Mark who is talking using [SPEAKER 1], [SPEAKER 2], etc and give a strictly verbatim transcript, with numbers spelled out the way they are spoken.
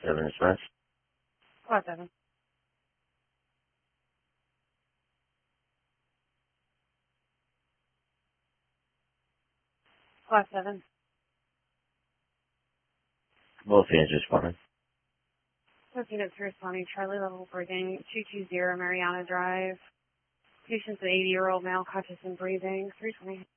[SPEAKER 1] seven Express.
[SPEAKER 2] Five seven. Five seven.
[SPEAKER 1] Both answers fine.
[SPEAKER 2] Looking at responding Charlie level breathing two two zero Mariana Drive. Patient's an eighty year old male, conscious and breathing. three twenty.